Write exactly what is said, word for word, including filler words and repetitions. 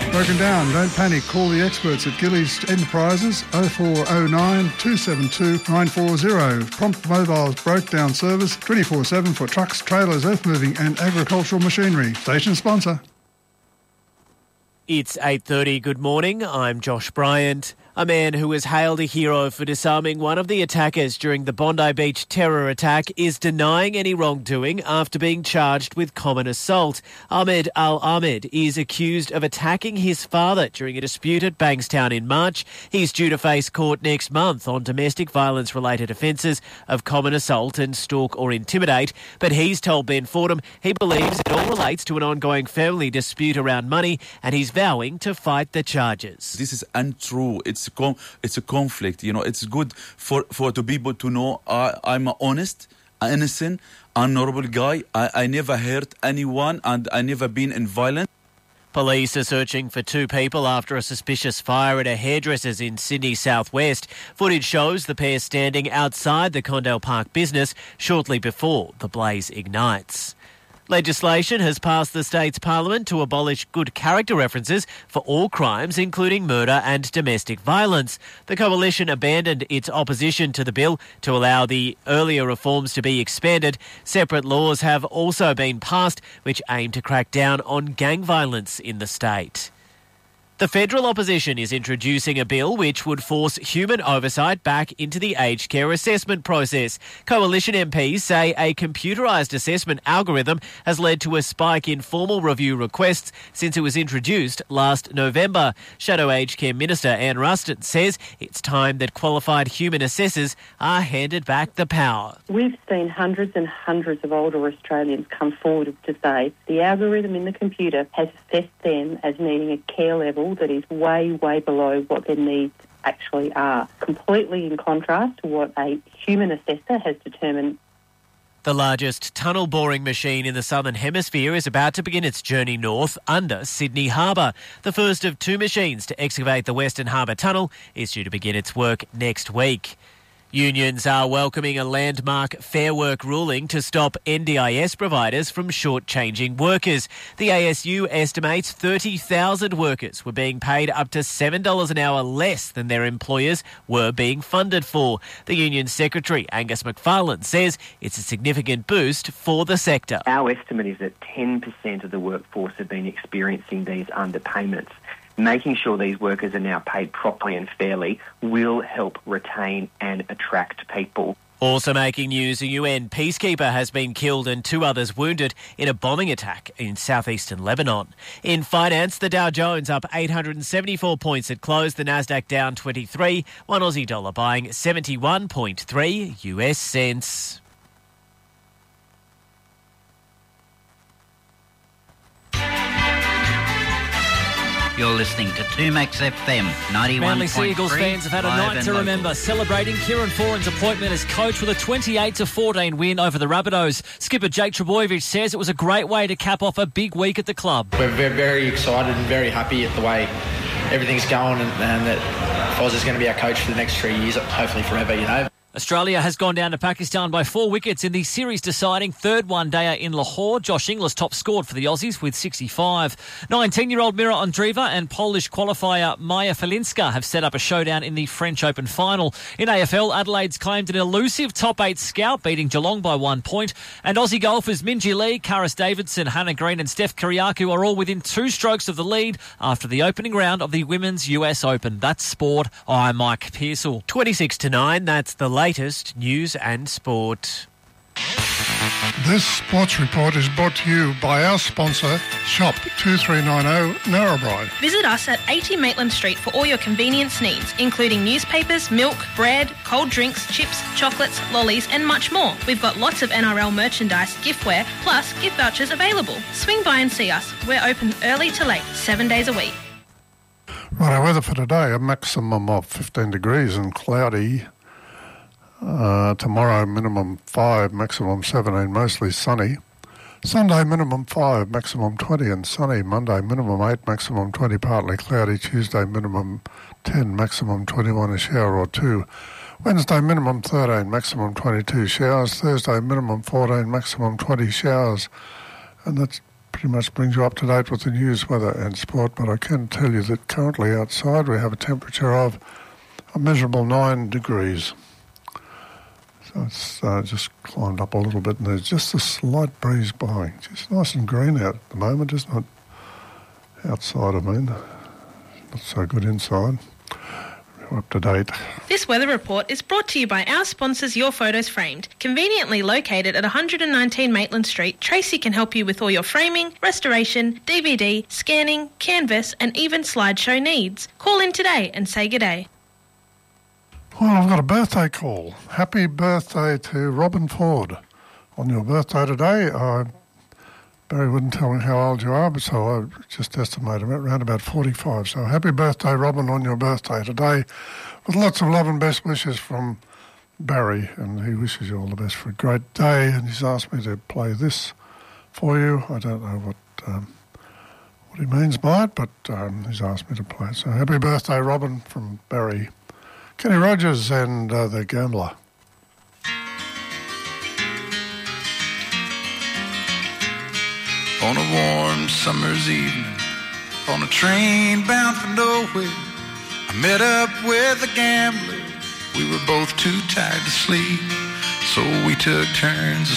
Broken down, don't panic. Call the experts at Gillies Enterprises oh four oh nine, two seven two, nine four zero. Prompt Mobile's broke down service twenty-four seven for trucks, trailers, earth moving and agricultural machinery. Station sponsor. It's eight thirty. Good morning. I'm Josh Bryant. A man who was hailed a hero for disarming one of the attackers during the Bondi Beach terror attack is denying any wrongdoing after being charged with common assault. Ahmed Al-Ahmed is accused of attacking his father during a dispute at Bankstown in March. He's due to face court next month on domestic violence-related offences of common assault and stalk or intimidate. But he's told Ben Fordham he believes it all relates to an ongoing family dispute around money, and he's vowing to fight the charges. This is untrue. It's a, it's a conflict. You know, it's good for, for the people to know I, I'm an honest, innocent, honourable guy. I, I never hurt anyone and I never been in violence. Police are searching for two people after a suspicious fire at a hairdresser's in Sydney southwest. Footage shows the pair standing outside the Condell Park business shortly before the blaze ignites. Legislation has passed the state's parliament to abolish good character references for all crimes, including murder and domestic violence. The coalition abandoned its opposition to the bill to allow the earlier reforms to be expanded. Separate laws have also been passed which aim to crack down on gang violence in the state. The federal opposition is introducing a bill which would force human oversight back into the aged care assessment process. Coalition M Ps say a computerised assessment algorithm has led to a spike in formal review requests since it was introduced last November. Shadow Aged Care Minister Anne Ruston says it's time that qualified human assessors are handed back the power. We've seen hundreds and hundreds of older Australians come forward to say the algorithm in the computer has assessed them as needing a care level that is way, way below what their needs actually are, completely in contrast to what a human assessor has determined. The largest tunnel boring machine in the Southern Hemisphere is about to begin its journey north under Sydney Harbour. The first of two machines to excavate the Western Harbour Tunnel is due to begin its work next week. Unions are welcoming a landmark Fair Work ruling to stop N D I S providers from shortchanging workers. The A S U estimates thirty thousand workers were being paid up to seven dollars an hour less than their employers were being funded for. The union secretary, Angus McFarlane, says it's a significant boost for the sector. Our estimate is that ten percent of the workforce have been experiencing these underpayments. Making sure these workers are now paid properly and fairly will help retain and attract people. Also making news, a U N peacekeeper has been killed and two others wounded in a bombing attack in southeastern Lebanon. In finance, the Dow Jones up eight hundred seventy-four points at close, the Nasdaq down twenty-three, one Aussie dollar buying seventy-one point three U S cents. You're listening to two Max F M ninety-one point three. Manly Sea Eagles fans have had a night to remember, celebrating Kieran Foran's appointment as coach with a twenty-eight to fourteen win over the Rabbitohs. Skipper Jake Trbojevic says it was a great way to cap off a big week at the club. We're very, very excited and very happy at the way everything's going, and, and that Foz is going to be our coach for the next three years, hopefully forever, you know. Australia has gone down to Pakistan by four wickets in the series-deciding third one-dayer in Lahore. Josh Inglis top scored for the Aussies with sixty-five. nineteen-year-old Mira Andreeva and Polish qualifier Maja Felinska have set up a showdown in the French Open final. In A F L, Adelaide's claimed an elusive top-eight scalp, beating Geelong by one point. And Aussie golfers Minjee Lee, Karis Davidson, Hannah Green and Steph Kyriakou are all within two strokes of the lead after the opening round of the Women's U S Open. That's sport. I'm Mike Pearsall. twenty-six to nine, that's the latest news and sport. This sports report is brought to you by our sponsor, Shop two three nine zero Narrabri. Visit us at eighty Maitland Street for all your convenience needs, including newspapers, milk, bread, cold drinks, chips, chocolates, lollies and much more. We've got lots of N R L merchandise, giftware, plus gift vouchers available. Swing by and see us. We're open early to late, seven days a week. Right, our weather for today, a maximum of fifteen degrees and cloudy. Uh, tomorrow, minimum five, maximum seventeen, mostly sunny. Sunday, minimum five, maximum twenty and sunny. Monday, minimum eight, maximum twenty, partly cloudy. Tuesday, minimum ten, maximum twenty-one, a shower or two. Wednesday, minimum thirteen, maximum twenty-two, showers. Thursday, minimum fourteen, maximum twenty, showers. And that's pretty much brings you up to date with the news, weather and sport, but I can tell you that currently outside we have a temperature of a measurable nine degrees. So it's uh, just climbed up a little bit, and there's just a slight breeze blowing. It's nice and green out at the moment, isn't it? Outside, I mean. Not so good inside. We're up to date. This weather report is brought to you by our sponsors, Your Photos Framed. Conveniently located at one nineteen Maitland Street, Tracy can help you with all your framing, restoration, D V D, scanning, canvas and even slideshow needs. Call in today and say g'day. Well, I've got a birthday call. Happy birthday to Robin Ford. On your birthday today, I, Barry wouldn't tell me how old you are, but so I just estimated around about forty-five. So happy birthday, Robin, on your birthday today, with lots of love and best wishes from Barry, and he wishes you all the best for a great day, and he's asked me to play this for you. I don't know what um, what he means by it, but um, he's asked me to play it. So happy birthday, Robin, from Barry. Kenny Rogers and uh, The Gambler. On a warm summer's evening, on a train bound for nowhere, I met up with a gambler. We were both too tired to sleep, so we took turns